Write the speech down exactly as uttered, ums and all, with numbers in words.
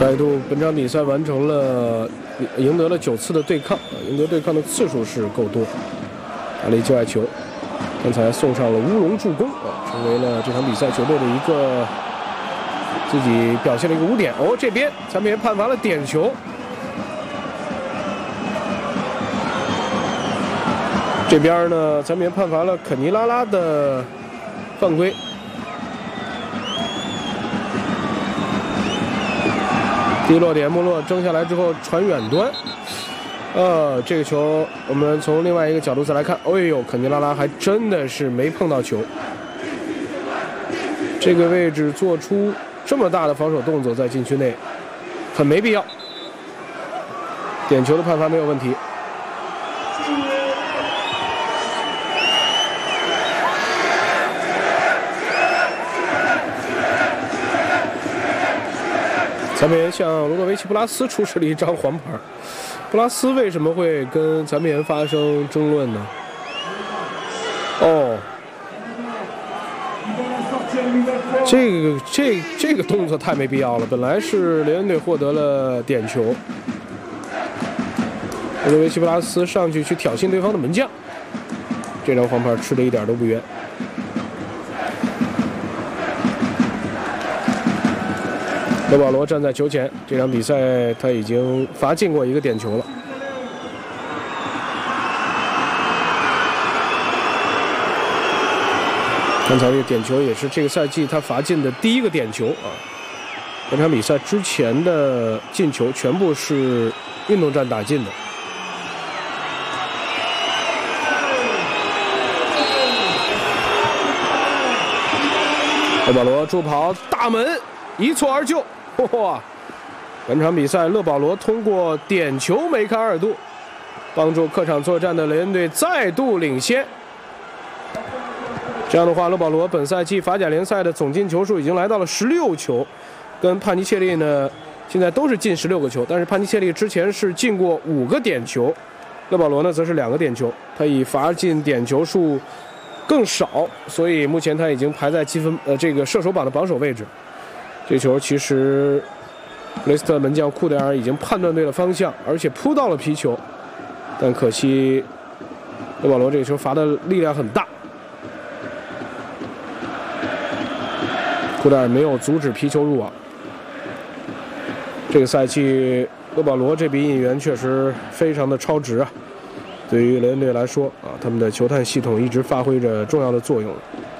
再度，本场比赛完成了赢得了九次的对抗，赢得对抗的次数是够多，打了一界外球，刚才送上了乌龙助攻啊，成为了这场比赛球队的一个自己表现的一个污点。哦，这边咱们也判罚了点球。 这边呢，咱们也判罚了肯尼拉拉的犯规。第一落点，穆洛争下来之后传远端，呃，这个球我们从另外一个角度再来看，哎呦，肯尼拉拉还真的是没碰到球。这个位置做出这么大的防守动作在禁区内，很没必要。点球的判罚没有问题。 咱们也向罗德维奇·布拉斯出示了一张黄牌。布拉斯为什么会跟咱们也发生争论呢？哦，这个这这个动作太没必要了。本来是联恩队获得了点球，罗德维奇·布拉斯上去去挑衅对方的门将，这张黄牌吃的一点都不冤。 勒保罗站在球前，这场比赛他已经罚进过一个点球了。刚才这个点球也是这个赛季他罚进的第一个点球啊。本场比赛之前的进球全部是运动战打进的。勒保罗助跑大门一蹴而就。 哇！本场比赛，勒保罗通过点球梅开二度，帮助客场作战的雷恩队再度领先。这样的话，勒保罗本赛季法甲联赛的总进球数已经来到了十六球，跟帕尼切利呢现在都是进十六个球，但是帕尼切利之前是进过五个点球，勒保罗呢则是两个点球，他以罚进点球数更少，所以目前他已经排在积分呃这个射手榜的榜首位置。 这球其实，雷斯特门将库德尔已经判断对了方向，而且扑到了皮球，但可惜，勒保罗这个球罚的力量很大，库德尔没有阻止皮球入网。这个赛季，勒保罗这笔引援确实非常的超值啊！对于雷恩队来说啊，他们的球探系统一直发挥着重要的作用。